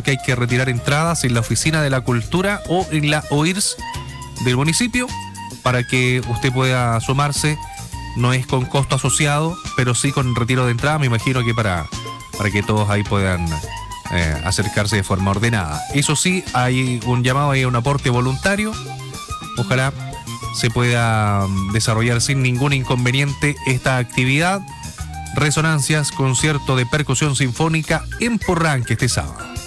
que hay que retirar entradas en la Oficina de la Cultura o en la OIRS del municipio para que usted pueda sumarse. No es con costo asociado, pero sí con retiro de entrada, me imagino que para que todos ahí puedan acercarse de forma ordenada. Eso sí, hay un llamado, hay un aporte voluntario. Ojalá se pueda desarrollar sin ningún inconveniente esta actividad. Resonancias, concierto de percusión sinfónica en Porranque este sábado.